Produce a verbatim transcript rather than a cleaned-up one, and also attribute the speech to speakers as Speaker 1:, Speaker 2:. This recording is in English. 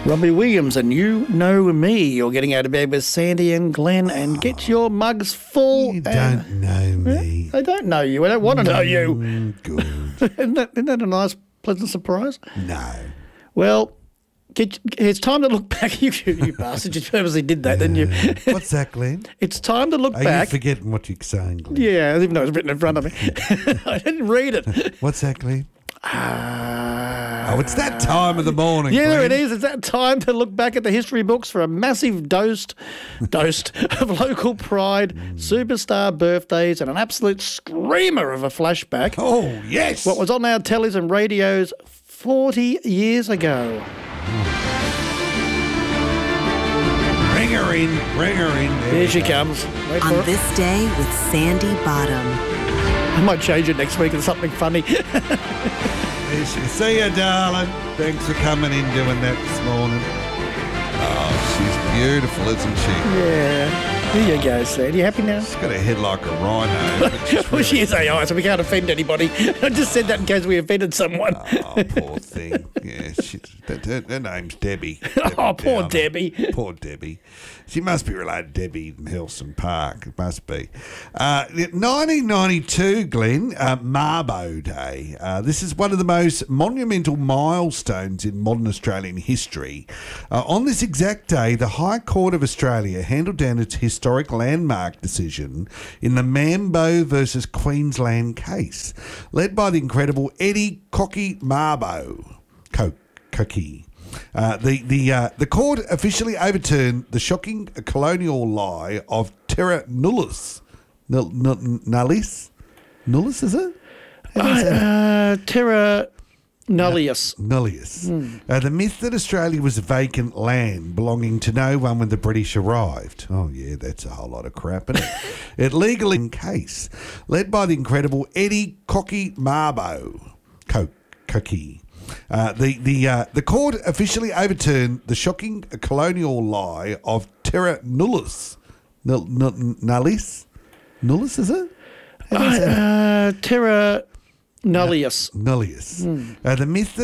Speaker 1: Robbie Williams and You Know Me. You're getting out of bed with Sandy and Glenn, and get your mugs full.
Speaker 2: You
Speaker 1: and,
Speaker 2: don't know me.
Speaker 1: They don't know you. I don't want to know you.
Speaker 2: Mm, good.
Speaker 1: isn't, that, isn't that a nice, pleasant surprise?
Speaker 2: No.
Speaker 1: Well, get, it's time to look back. You, you bastard, you purposely did that, didn't you?
Speaker 2: What's that, Glenn?
Speaker 1: It's time to look
Speaker 2: Are
Speaker 1: back.
Speaker 2: you forgetting what you're saying, Glenn?
Speaker 1: Yeah, even though it's written in front of me. I didn't read it.
Speaker 2: What's that, Glenn?
Speaker 1: Uh,
Speaker 2: Oh, it's that time of the morning,
Speaker 1: Yeah,
Speaker 2: Glenn.
Speaker 1: it is. It's that time to look back at the history books for a massive dose, dose of local pride, superstar birthdays, and an absolute screamer of a flashback.
Speaker 2: Oh, yes.
Speaker 1: What was on our tellies and radios forty years ago.
Speaker 2: Bring her in, bring her in. There
Speaker 1: Here
Speaker 2: we
Speaker 1: she
Speaker 2: go.
Speaker 1: comes. Wait for
Speaker 3: On
Speaker 1: it.
Speaker 3: this day with Sandy Bottom.
Speaker 1: I might change it next week to something funny.
Speaker 2: There she is. See ya, darling. Thanks for coming in doing that this morning. Oh, she's beautiful, isn't she?
Speaker 1: Yeah. Here you go, Sandy. You happy now?
Speaker 2: She's got a head like a rhino. but she's
Speaker 1: Well, she
Speaker 2: really-
Speaker 1: is A I, so we can't offend anybody. I just said that in case we offended someone.
Speaker 2: Oh, poor thing. Yeah, she, that, her, her name's Debbie. Debbie
Speaker 1: Oh, poor
Speaker 2: Downer.
Speaker 1: Debbie.
Speaker 2: Poor Debbie. She must be related to Debbie in Helston Park. It must be. Uh, nineteen ninety-two, Glenn, uh, Mabo Day. Uh, this is one of the most monumental milestones in modern Australian history. Uh, on this exact day, the High Court of Australia handed down its historic landmark decision in the Mambo versus Queensland case, led by the incredible Eddie Cocky Mabo. Co- Cocky. Uh, the the uh, the court officially overturned the shocking colonial lie of terra nullius. Null, null, nullis? Nullis, is it? How do you say that?
Speaker 1: Uh, terra nullius.
Speaker 2: Nullius. Uh, the myth that Australia was vacant land belonging to no one when the British arrived. Oh, yeah, that's a whole lot of crap, isn't it? It legally in case, led by the incredible Eddie Cocky Mabo. Co- Cocky. Uh, the the uh, the court officially overturned the shocking colonial lie of terra nullius. Null, null, nullis? Nullis, is it? How do you say that?
Speaker 1: Uh, terra nullius.
Speaker 2: Nullius. Uh, the myth that